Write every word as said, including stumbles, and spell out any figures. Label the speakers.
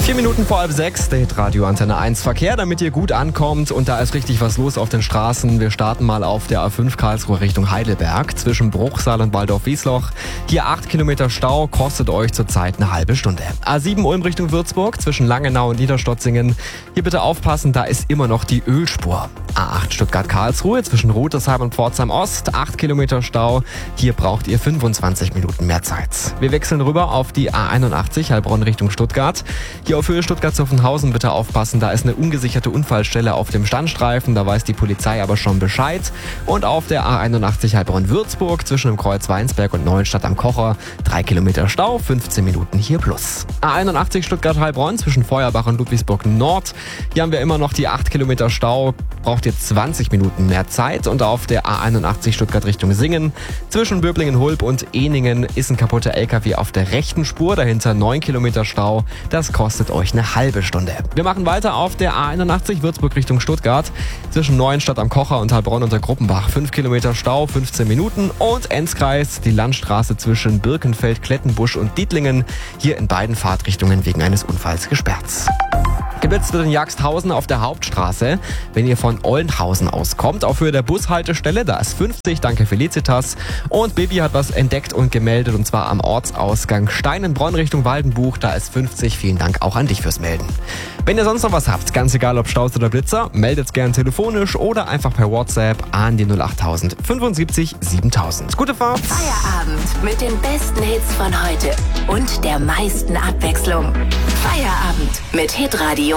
Speaker 1: Vier Minuten vor halb sechs, der Hitradio Antenne eins Verkehr, damit ihr gut ankommt. Und da ist richtig was los auf den Straßen. Wir starten mal auf der A fünf Karlsruhe Richtung Heidelberg zwischen Bruchsal und Waldorf-Wiesloch. Hier acht Kilometer Stau, kostet euch zurzeit eine halbe Stunde. A sieben Ulm Richtung Würzburg zwischen Langenau und Niederstotzingen. Hier bitte aufpassen, da ist immer noch die Ölspur. A acht Stuttgart-Karlsruhe zwischen Rudesheim und Pforzheim Ost, acht Kilometer Stau. Hier braucht ihr fünfundzwanzig Minuten mehr Zeit. Wir wechseln rüber auf die A einundachtzig Heilbronn Richtung Stuttgart. Hier auf Höhe Stuttgart-Zuffenhausen bitte aufpassen, da ist eine ungesicherte Unfallstelle auf dem Standstreifen, da weiß die Polizei aber schon Bescheid. Und auf der A einundachtzig Heilbronn-Würzburg zwischen dem Kreuz Weinsberg und Neuenstadt am Kocher, drei Kilometer Stau, fünfzehn Minuten hier plus. A einundachtzig Stuttgart-Heilbronn zwischen Feuerbach und Ludwigsburg Nord, hier haben wir immer noch die acht Kilometer Stau, braucht ihr zwanzig Minuten mehr Zeit. Und auf der A einundachtzig Stuttgart Richtung Singen zwischen Böblingen-Hulb und Ehningen ist ein kaputter L K W auf der rechten Spur, dahinter neun Kilometer Stau, das kostet euch eine halbe Stunde. Wir machen weiter auf der A einundachtzig Würzburg Richtung Stuttgart zwischen Neuenstadt am Kocher und Heilbronn unter Gruppenbach, fünf Kilometer Stau, fünfzehn Minuten. Und Enzkreis, die Landstraße zwischen Birkenfeld, Klettenbusch und Dietlingen, hier in beiden Fahrtrichtungen wegen eines Unfalls gesperrt. Geblitzt wird in Jagsthausen auf der Hauptstraße, wenn ihr von Ollenhausen auskommt. Auf Höhe der Bushaltestelle, da ist fünfzig, danke Felicitas. Und Baby hat was entdeckt und gemeldet, und zwar am Ortsausgang Steinenbronn Richtung Waldenbuch, da ist fünfzig. Vielen Dank auch an dich fürs Melden. Wenn ihr sonst noch was habt, ganz egal ob Staus oder Blitzer, meldet's gern telefonisch oder einfach per WhatsApp an die null achttausend fünfundsiebzig siebentausend. Gute Fahrt!
Speaker 2: Feierabend mit den besten Hits von heute und der meisten Abwechslung. Feierabend mit Hitradio